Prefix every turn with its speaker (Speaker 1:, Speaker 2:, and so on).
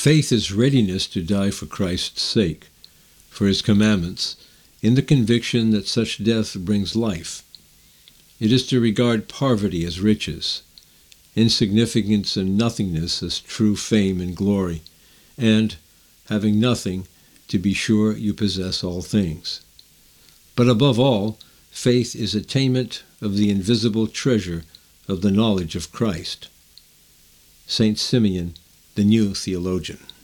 Speaker 1: Faith is readiness to die for Christ's sake, for his commandments, in the conviction that such death brings life. It is to regard poverty as riches, insignificance and nothingness as true fame and glory, and, having nothing, to be sure you possess all things. But above all, faith is attainment of the invisible treasure of the knowledge of Christ. St. Simeon, the New Theologian.